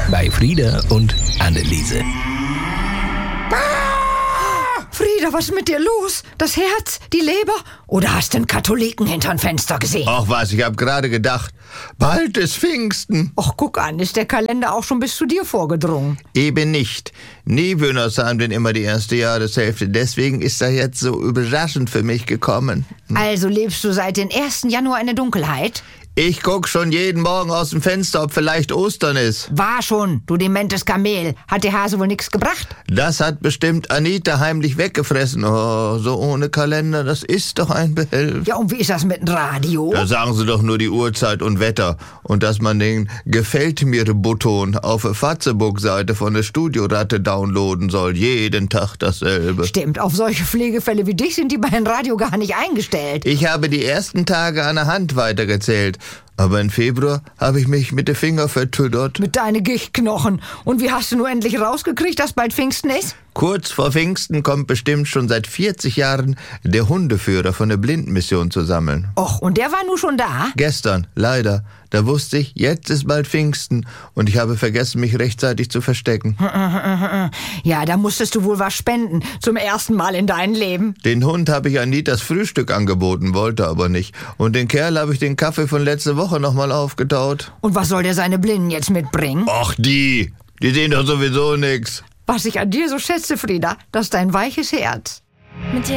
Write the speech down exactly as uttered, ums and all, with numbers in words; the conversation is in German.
bei Frieda und Anneliese. Frieda, was ist mit dir los? Das Herz, die Leber? Oder hast du einen Katholiken hinterm Fenster gesehen? Ach was, ich hab gerade gedacht, bald ist Pfingsten. Och, guck an, ist der Kalender auch schon bis zu dir vorgedrungen? Eben nicht. Niewöhners haben denn immer die erste Jahreshälfte. Deswegen ist er jetzt so überraschend für mich gekommen. Also lebst du seit dem ersten Januar in der Dunkelheit? Ich guck schon jeden Morgen aus dem Fenster, ob vielleicht Ostern ist. War schon, du dementes Kamel. Hat der Hase wohl nichts gebracht? Das hat bestimmt Anita heimlich weggefressen. Oh, so ohne Kalender, das ist doch ein Behelf. Ja, und wie ist das mit dem Radio? Da sagen sie doch nur die Uhrzeit und Wetter. Und dass man den Gefällt-mir-Button auf der Facebook-Seite von der Studioratte downloaden soll. Jeden Tag dasselbe. Stimmt, auf solche Pflegefälle wie dich sind die beim Radio gar nicht eingestellt. Ich habe die ersten Tage an der Hand weitergezählt. Aber im Februar habe ich mich mit den Finger vertüdert. Mit deinen Gichtknochen. Und wie hast du nur endlich rausgekriegt, dass bald Pfingsten ist? Kurz vor Pfingsten kommt bestimmt schon seit vierzig Jahren der Hundeführer von der Blindenmission zusammen. Och, und der war nun schon da? Gestern, leider. Da wusste ich, jetzt ist bald Pfingsten. Und ich habe vergessen, mich rechtzeitig zu verstecken. Ja, da musstest du wohl was spenden. Zum ersten Mal in deinem Leben. Den Hund habe ich Anitas Frühstück angeboten, wollte aber nicht. Und den Kerl habe ich den Kaffee von letzter Woche nochmal aufgetaut. Und was soll der seine Blinden jetzt mitbringen? Ach, die. Die sehen doch sowieso nix. Was ich an dir so schätze, Frieda, das ist dein weiches Herz. Mit dir